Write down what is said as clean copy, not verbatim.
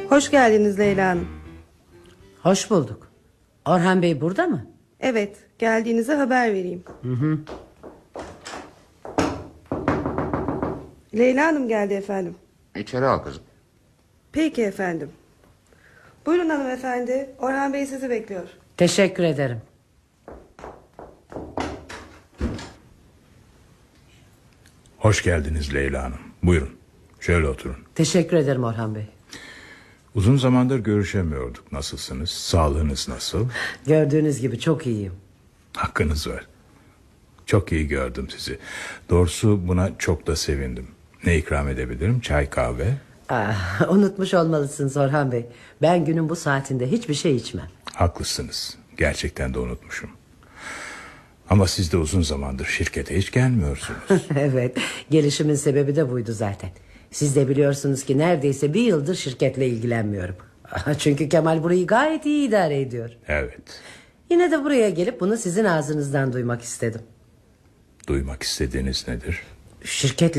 Hoş geldiniz Leyla Hanım. Hoş bulduk. Orhan Bey burada mı? Evet, geldiğinize haber vereyim. Hı. Leyla Hanım geldi efendim. İçeri al kızım. Peki efendim. Buyurun hanımefendi. Orhan Bey sizi bekliyor. Teşekkür ederim. Hoş geldiniz Leyla Hanım. Buyurun. Şöyle oturun. Teşekkür ederim Orhan Bey. Uzun zamandır görüşemiyorduk. Nasılsınız? Sağlığınız nasıl? Gördüğünüz gibi çok iyiyim. Hakkınız var. Çok iyi gördüm sizi. Doğrusu buna çok da sevindim. Ne ikram edebilirim? Çay, kahve? Unutmuş olmalısınız Orhan Bey. Ben günün bu saatinde hiçbir şey içmem. Haklısınız. Gerçekten de unutmuşum. Ama siz de uzun zamandır şirkete hiç gelmiyorsunuz. Evet, gelişimin sebebi de buydu zaten. Siz de biliyorsunuz ki neredeyse bir yıldır şirketle ilgilenmiyorum. Çünkü Kemal burayı gayet iyi idare ediyor. Evet. Yine de buraya gelip bunu sizin ağzınızdan duymak istedim. Duymak istediğiniz nedir? Şirketle